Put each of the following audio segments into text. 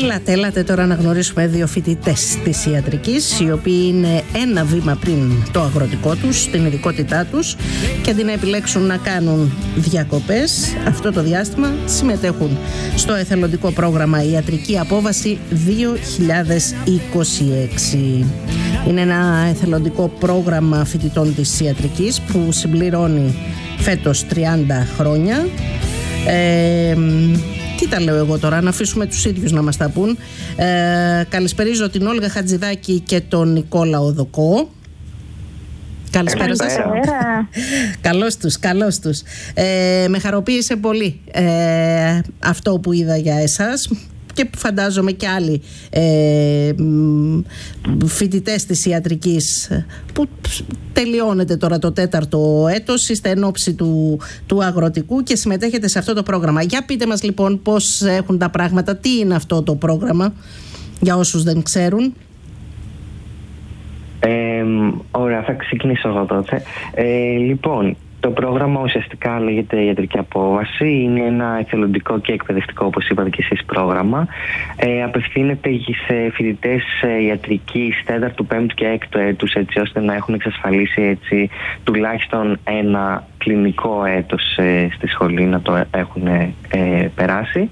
Έλατε τώρα να γνωρίσουμε δύο φοιτητές της ιατρικής, οι οποίοι είναι ένα βήμα πριν το αγροτικό τους, την ειδικότητά τους, και αντί να επιλέξουν να κάνουν διακοπές αυτό το διάστημα, συμμετέχουν στο εθελοντικό πρόγραμμα Ιατρική Απόβαση 2026. Είναι ένα εθελοντικό πρόγραμμα φοιτητών της ιατρικής που συμπληρώνει φέτος 30 χρόνια. Τι τα λέω εγώ τώρα, να αφήσουμε τους ίδιους να μας τα πούν. Καλησπερίζω την Όλγα Χατζηδάκη και τον Νικόλα Οδοκό. Καλησπέρα σας. Καλώς τους. Με χαροποίησε πολύ αυτό που είδα για εσάς και φαντάζομαι και άλλοι φοιτητές της ιατρικής που τελειώνετε τώρα το 4ο έτος, είστε εν ώψη του αγροτικού και συμμετέχετε σε αυτό το πρόγραμμα. Για πείτε μας λοιπόν πώς έχουν τα πράγματα, τι είναι αυτό το πρόγραμμα για όσους δεν ξέρουν. Ωραία, θα ξεκινήσω εγώ τότε. Λοιπόν, το πρόγραμμα ουσιαστικά λέγεται Ιατρική Απόβαση. Είναι ένα εθελοντικό και εκπαιδευτικό, όπως είπατε και εσείς, πρόγραμμα. Απευθύνεται σε φοιτητές ιατρικής 4ου, 5ου και 6ου έτους, έτσι ώστε να έχουν εξασφαλίσει έτσι τουλάχιστον ένα κλινικό έτος στη σχολή, να το έχουν περάσει.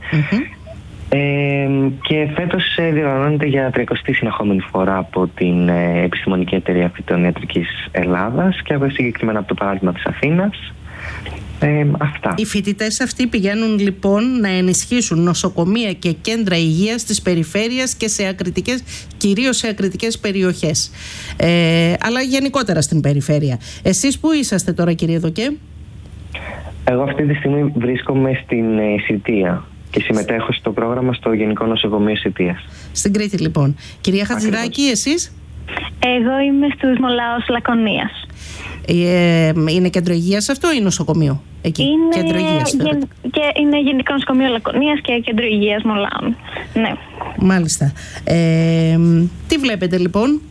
Και φέτος διοργανώνεται για 30η συνεχόμενη φορά από την Επιστημονική Εταιρεία Φοιτητών Ιατρικής Ελλάδας και συγκεκριμένα από το παράδειγμα της Αθήνας. Αυτά. Οι φοιτητές αυτοί πηγαίνουν λοιπόν να ενισχύσουν νοσοκομεία και κέντρα υγείας της περιφέρειας και κυρίως σε ακριτικές περιοχές, αλλά γενικότερα στην περιφέρεια. Εσείς πού είσαστε τώρα, κύριε Δοκέ? Εγώ αυτή τη στιγμή βρίσκομαι στην Σιτία και συμμετέχω στο πρόγραμμα στο Γενικό Νοσοκομείο Σιτίας. Στην Κρήτη λοιπόν. Κυρία Χατζηδάκη, εσείς? Εγώ είμαι στους Μολάους Λακωνίας. Είναι κέντρο υγείας αυτό ή νοσοκομείο? Εκεί. Κέντρο υγείας. Είναι Γενικό Νοσοκομείο Λακωνίας και κέντρο υγείας Μολάων. Ναι. Μάλιστα. Τι βλέπετε λοιπόν?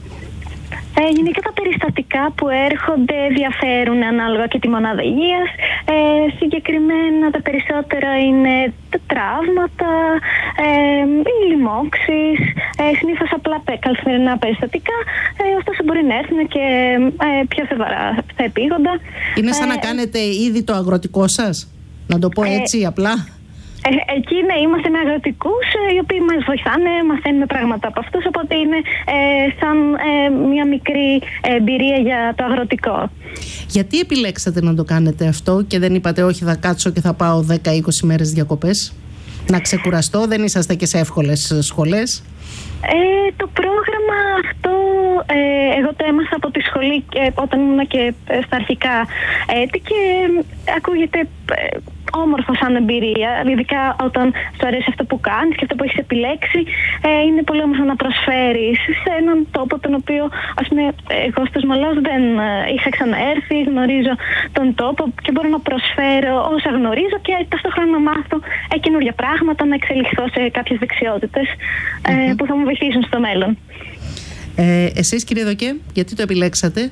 Γενικά τα περιστατικά που έρχονται διαφέρουν ανάλογα και τη μονάδα υγείας. Συγκεκριμένα τα περισσότερα είναι τα τραύματα, οι λοιμώξεις, συνήθως απλά καθημερινά περιστατικά, ωστόσο μπορεί να έρθουν και πιο σοβαρά στα επίγοντα. Είναι σαν να κάνετε ήδη το αγροτικό σας, να το πω έτσι απλά. Εκεί είμαστε με αγροτικούς οι οποίοι μας βοηθάνε, μαθαίνουμε πράγματα από αυτούς, οπότε είναι σαν μια μικρή εμπειρία για το αγροτικό. Γιατί επιλέξατε να το κάνετε αυτό και δεν είπατε όχι, θα κάτσω και θα πάω 10-20 μέρες διακοπές, να ξεκουραστώ, δεν είσαστε και σε εύκολες σχολές? Το πρόγραμμα αυτό εγώ το έμαθα από τη σχολή όταν ήμουν και στα αρχικά έτη και ακούγεται όμορφο σαν εμπειρία, ειδικά όταν σου αρέσει αυτό που κάνεις και αυτό που έχεις επιλέξει. Είναι πολύ όμορφο να προσφέρεις σε έναν τόπο τον οποίο, ας πούμε, εγώ στους Μολάους δεν είχα ξαναέρθει, γνωρίζω τον τόπο και μπορώ να προσφέρω όσα γνωρίζω και ταυτόχρονα να μάθω καινούργια πράγματα, να εξελιχθώ σε κάποιες δεξιότητες που θα μου βοηθήσουν στο μέλλον. Εσείς, κύριε Δοκέ, γιατί το επιλέξατε?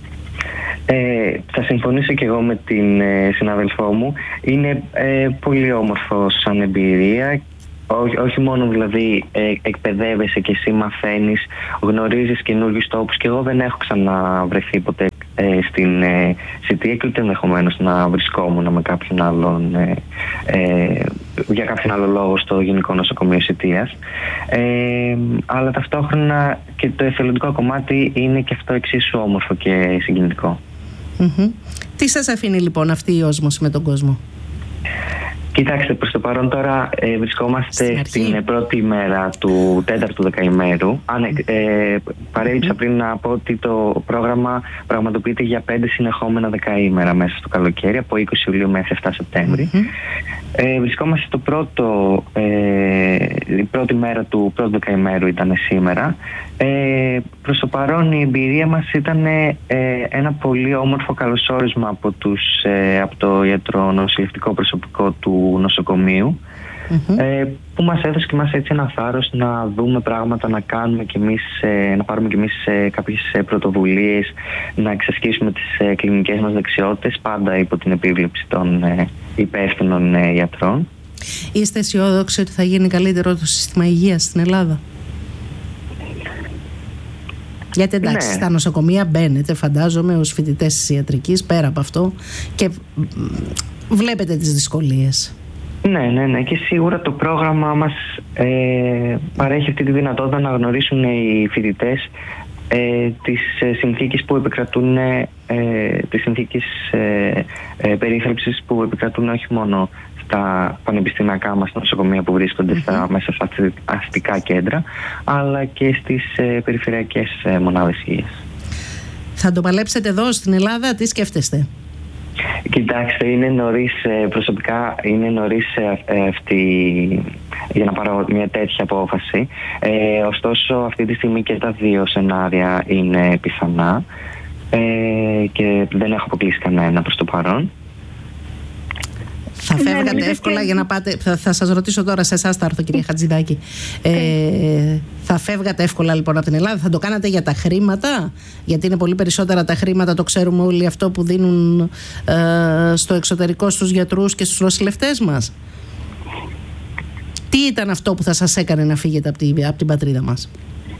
Θα συμφωνήσω και εγώ με την συναδελφό μου. Είναι πολύ όμορφο σαν εμπειρία. Όχι μόνο δηλαδή εκπαιδεύεσαι και εσύ μαθαίνεις, γνωρίζεις καινούργιους τόπους και εγώ δεν έχω ξαναβρεθεί ποτέ στην Σιτία και ούτε ενδεχομένως να βρισκόμουν με κάποιον άλλον για κάποιον άλλο λόγο στο Γενικό Νοσοκομείο Σιτίας, αλλά ταυτόχρονα και το εθελοντικό κομμάτι είναι και αυτό εξίσου όμορφο και συγκινητικό. Τι σας αφήνει λοιπόν αυτή η όσμωση με τον κόσμο? Κοιτάξτε, προς το παρόν τώρα βρισκόμαστε στην πρώτη ημέρα του 4ου δεκαημέρου. Παρέλειψα πριν να πω ότι το πρόγραμμα πραγματοποιείται για 5 συνεχόμενα δεκαήμερα μέσα στο καλοκαίρι, από 20 Ιουλίου μέχρι 7 Σεπτέμβρη. Βρισκόμαστε στο η πρώτη μέρα του πρώτου δεκαημέρου ήταν σήμερα. Προς το παρόν η εμπειρία μας ήταν ένα πολύ όμορφο καλωσόρισμα από το ιατρονοσηλευτικό προσωπικό του νοσοκομείου, που μας έδωσε και μας έτσι ένα θάρρος να δούμε πράγματα, να κάνουμε κι εμείς, να πάρουμε κι εμείς κάποιες πρωτοβουλίες, να εξασκήσουμε τις κλινικές μας δεξιότητες, πάντα υπό την επίβλεψη των υπεύθυνων γιατρών. Είστε αισιόδοξοι ότι θα γίνει καλύτερο το σύστημα υγείας στην Ελλάδα? Γιατί εντάξει, στα νοσοκομεία μπαίνετε, φαντάζομαι, ως φοιτητές της ιατρικής, πέρα από αυτό, και βλέπετε τις δυσκολίες. Ναι. Και σίγουρα το πρόγραμμα μας παρέχει αυτή τη δυνατότητα να γνωρίσουν οι φοιτητές τις συνθήκες που επικρατούν, τις συνθήκες περίθαλψης που επικρατούν όχι μόνο στα πανεπιστημιακά μας νοσοκομεία που βρίσκονται μέσα στα αστικά κέντρα, αλλά και στις περιφερειακές μονάδες υγείας. Θα το παλέψετε εδώ στην Ελλάδα, τι σκέφτεστε? Κοιτάξτε, είναι νωρίς, προσωπικά είναι νωρίς για να πάρω μια τέτοια απόφαση. Ωστόσο, αυτή τη στιγμή και τα δύο σενάρια είναι πιθανά και δεν έχω αποκλείσει κανένα προς το παρόν. Θα φεύγατε εύκολα για να πάτε? Θα σας ρωτήσω τώρα σε εσάς, θα έρθω, κυρία Χατζηδάκη. Θα φεύγατε εύκολα λοιπόν από την Ελλάδα? Θα το κάνατε για τα χρήματα? Γιατί είναι πολύ περισσότερα τα χρήματα, το ξέρουμε όλοι, αυτό που δίνουν στο εξωτερικό στους γιατρούς και στους νοσηλευτές μας. Τι ήταν αυτό που θα σας έκανε να φύγετε από την πατρίδα μας?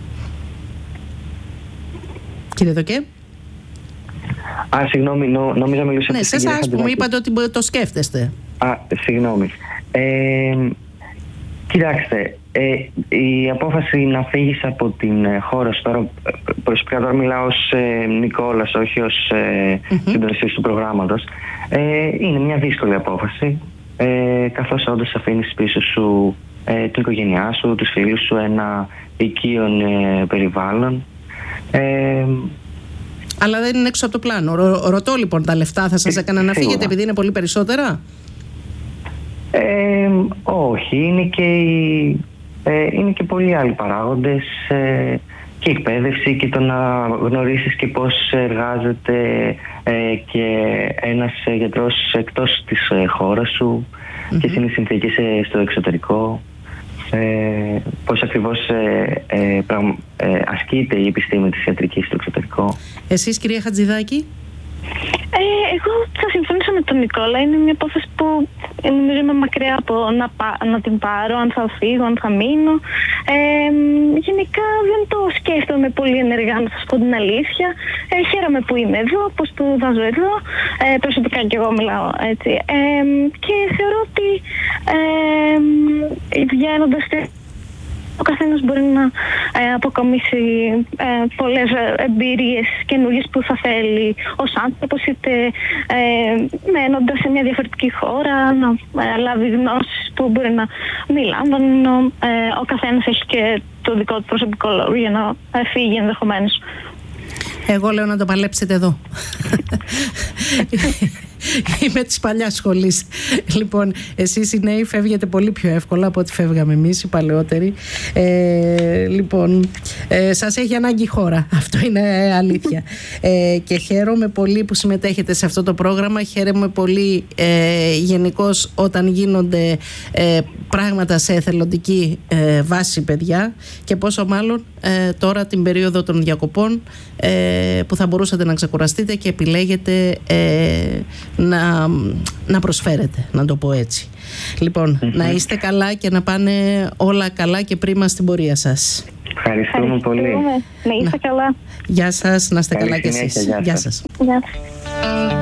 Κύριε Δοκέ. Συγγνώμη, νόμιζα μιλούσα. Ναι, σε εσάς που μου είπατε ότι το σκέφτεστε. Συγγνώμη. Κοιτάξτε, η απόφαση να φύγεις από την χώρα σου, τώρα προσωπικά τώρα μιλάω ως Νικόλας, όχι ως συντονιστής του προγράμματος, είναι μια δύσκολη απόφαση, καθώς όντως αφήνεις πίσω σου την οικογένειά σου, τους φίλους σου, ένα οικείον περιβάλλον. Αλλά δεν είναι έξω από το πλάνο. Ρωτώ λοιπόν, τα λεφτά θα σας έκανα να φύγετε επειδή είναι πολύ περισσότερα? Όχι, είναι και πολλοί άλλοι παράγοντες, και η εκπαίδευση και το να γνωρίσεις και πώς εργάζεται και ένας γιατρός εκτός της χώρας σου, ποιες είναι οι συνθήκες στο εξωτερικό, πώς ακριβώς ασκείται η επιστήμη της ιατρικής στο εξωτερικό. Εσείς, κυρία Χατζηδάκη? Εγώ θα συμφωνήσω με τον Νικόλα. Είναι μια απόφαση που νομίζω είμαι μακριά από να την πάρω, αν θα φύγω, αν θα μείνω. Γενικά δεν το σκέφτομαι πολύ ενεργά, να σας πω την αλήθεια. Χαίρομαι που είμαι εδώ, που σπουδάζω εδώ. Προσωπικά και εγώ μιλάω έτσι. Και θεωρώ ότι βγαίνοντας ο καθένας μπορεί να αποκομίσει πολλές εμπειρίες καινούργιες που θα θέλει ως άνθρωπος, είτε μένοντας σε μια διαφορετική χώρα, να λάβει γνώσεις που μπορεί να μην λάμβανε. Ο καθένας έχει και το δικό του προσωπικό λόγο για να φύγει ενδεχομένως. Εγώ λέω να το παλέψετε εδώ. Είμαι της παλιάς σχολής. Λοιπόν, εσείς οι νέοι φεύγετε πολύ πιο εύκολα από ό,τι φεύγαμε εμείς οι παλαιότεροι. Λοιπόν, σας έχει ανάγκη η χώρα. Αυτό είναι αλήθεια. Και χαίρομαι πολύ που συμμετέχετε σε αυτό το πρόγραμμα. Χαίρομαι πολύ γενικώς όταν γίνονται πράγματα σε εθελοντική βάση, παιδιά, και πόσο μάλλον τώρα την περίοδο των διακοπών που θα μπορούσατε να ξεκουραστείτε και επιλέγετε να προσφέρετε, να το πω έτσι. Λοιπόν, να είστε καλά και να πάνε όλα καλά και πρίμα στην πορεία σας. Ευχαριστούμε πολύ. Να είστε καλά. Γεια σας, να είστε καλά κι εσείς. Γεια σας.